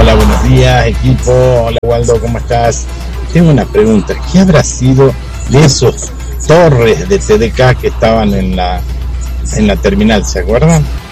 Hola, buenos días, equipo. Hola, Waldo, ¿cómo estás? Tengo una pregunta. ¿Qué habrá sido de esos torres de TDK que estaban en la terminal? ¿Se acuerdan?